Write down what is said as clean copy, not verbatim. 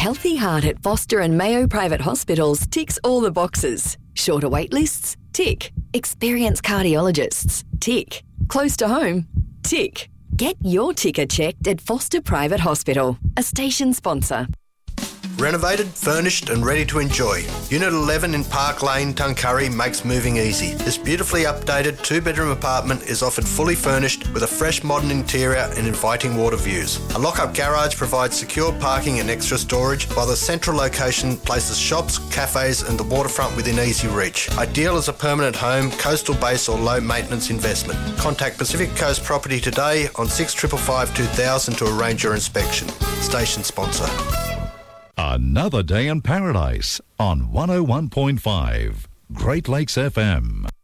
Healthy Heart at Foster and Mayo Private Hospitals ticks all the boxes. Shorter wait lists? Tick. Experienced cardiologists? Tick. Close to home? Tick. Get your ticker checked at Foster Private Hospital, a station sponsor. Renovated, furnished and ready to enjoy. Unit 11 in Park Lane, Tuncurry makes moving easy. This beautifully updated 2-bedroom apartment is offered fully furnished with a fresh modern interior and inviting water views. A lock-up garage provides secure parking and extra storage, while the central location places shops, cafes and the waterfront within easy reach. Ideal as a permanent home, coastal base or low maintenance investment. Contact Pacific Coast Property today on 6555 2000 to arrange your inspection. Station sponsor. Another day in paradise on 101.5 Great Lakes FM.